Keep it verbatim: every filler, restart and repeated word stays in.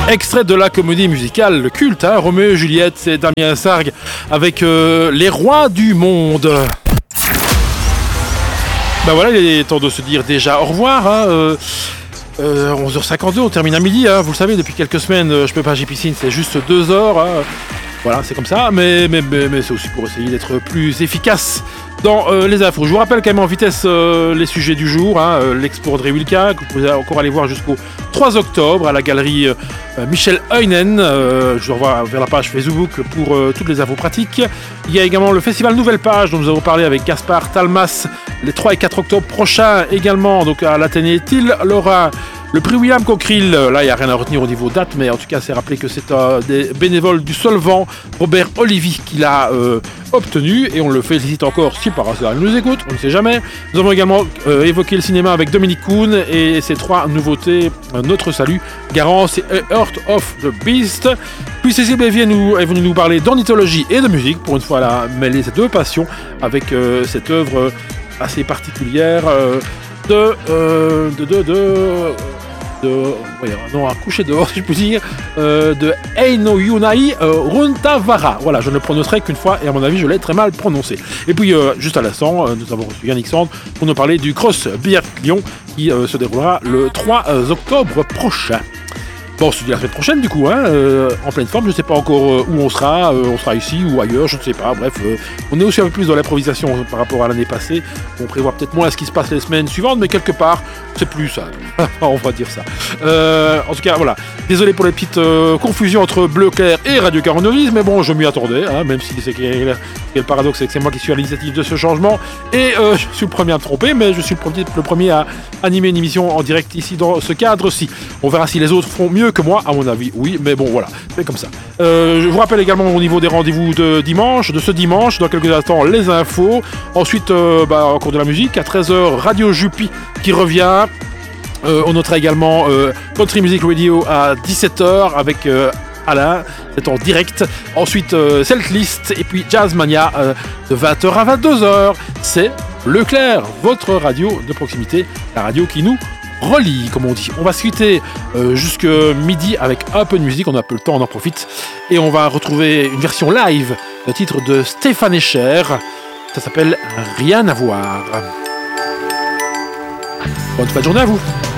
Extrait de la comédie musicale Le Culte, hein, Roméo et Juliette, c'est Damien Sargue avec euh, Les Rois du Monde. Ben voilà, il est temps de se dire déjà au revoir. Hein, euh, euh, onze heures cinquante-deux, on termine à midi. Hein, vous le savez, depuis quelques semaines, euh, je peux pas J Piscine, c'est juste deux heures. Hein. Voilà, c'est comme ça, mais, mais, mais, mais c'est aussi pour essayer d'être plus efficace dans euh, les infos. Je vous rappelle quand même en vitesse euh, les sujets du jour. Hein, euh, l'expo André Wilka, que vous pouvez encore aller voir jusqu'au trois octobre à la galerie euh, Michel Heunen. Euh, je vous renvoie vers la page Facebook pour euh, toutes les infos pratiques. Il y a également le festival Nouvelle Page dont nous avons parlé avec Gaspard Talmas les trois et quatre octobre prochains également, donc à l'Athénée Tille-Lorrain. Le prix William Cockerill, là il n'y a rien à retenir au niveau date, mais en tout cas c'est rappelé que c'est un des bénévoles du Solvant, Robert Olivier, qui l'a euh, obtenu, et on le félicite encore si par hasard il nous écoute, on ne sait jamais. Nous avons également euh, évoqué le cinéma avec Dominique Kuhn et ses trois nouveautés, euh, Notre Salut, Garance et Heart of the Beast. Puis Cécile Bévier nous, est venue nous parler d'ornithologie et de musique, pour une fois elle a mêlé ces deux passions avec euh, cette œuvre euh, assez particulière euh, de, euh, de, de, de de, voyons, non, un coucher dehors, si je puis dire, euh, de Eino Yunai euh, Runtavara. Voilà, je ne le prononcerai qu'une fois et à mon avis, je l'ai très mal prononcé. Et puis, euh, juste à l'instant, euh, nous avons reçu Yannick Sand pour nous parler du Cross Biathlon qui euh, se déroulera le trois octobre prochain. Bon, on se dit la semaine prochaine du coup, hein, euh, en pleine forme, je ne sais pas encore euh, où on sera, euh, on sera ici ou ailleurs, je ne sais pas, bref, euh, on est aussi un peu plus dans l'improvisation euh, par rapport à l'année passée, on prévoit peut-être moins ce qui se passe les semaines suivantes, mais quelque part, c'est plus ça, on va dire ça. Euh, en tout cas, voilà, désolé pour les petites euh, confusions entre Bleu Clair et Radio Coronavirus, mais bon, je m'y attendais, hein, même si c'est que le paradoxe, c'est que c'est moi qui suis à l'initiative de ce changement, et euh, je suis le premier à me tromper, mais je suis le premier, le premier à animer une émission en direct ici dans ce cadre-ci. On verra si les autres font mieux que moi, à mon avis, oui, mais bon, voilà, c'est comme ça. Euh, je vous rappelle également au niveau des rendez-vous de dimanche, de ce dimanche, dans quelques instants, les infos. Ensuite, euh, bah, encore de la musique, à treize heures, Radio Jupi qui revient. Euh, on notera également euh, Country Music Radio à dix-sept heures avec euh, Alain, c'est en direct. Ensuite, euh, Celtlist et puis Jazzmania euh, de vingt heures à vingt-deux heures. C'est Leclerc, votre radio de proximité, la radio qui nous relie, comme on dit. On va se quitter euh, jusque midi avec un peu de musique, on a un peu le temps, on en profite. Et on va retrouver une version live d'un titre de Stéphane Escher. Ça s'appelle Rien à voir. Bonne fin de journée à vous.